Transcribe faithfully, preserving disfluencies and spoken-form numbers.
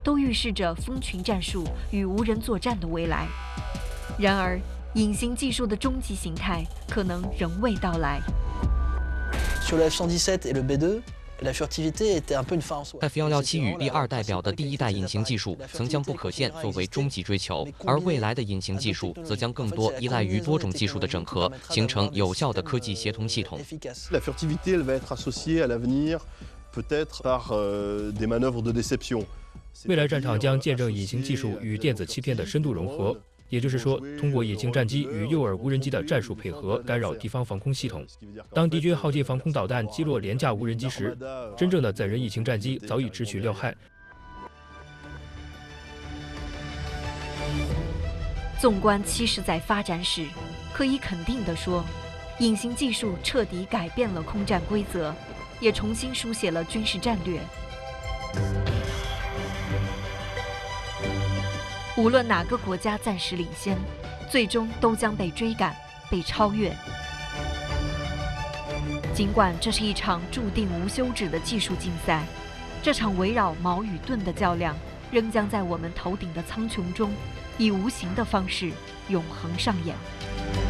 都预示着蜂群战术与无人作战的未来。然而，隐形技术的终极形态可能仍未到来。 Sur le F 一一七 et le B 二。 F 一一七与 B 二代表的第一代隐形技术曾将不可见作为终极追求，而未来的隐形技术则将更多依赖于多种技术的整合，形成有效的科技协同系统。 La furtivité elle va être associée à l'avenir, peut-être par des manœuvres de déception. 未来战场将见证隐形技术与电子欺骗的深度融合。 也就是说，通过隐形战机与诱饵无人机的战术配合，干扰敌方防空系统。当敌军耗尽防空导弹击落廉价无人机时，真正的载人隐形战机早已智取廖汉。 纵观七十载发展史，可以肯定地说，隐形技术彻底改变了空战规则，也重新书写了军事战略。 无论哪个国家暂时领先，最终都将被追赶、被超越。尽管这是一场注定无休止的技术竞赛，这场围绕矛与盾的较量，仍将在我们头顶的苍穹中，以无形的方式永恒上演。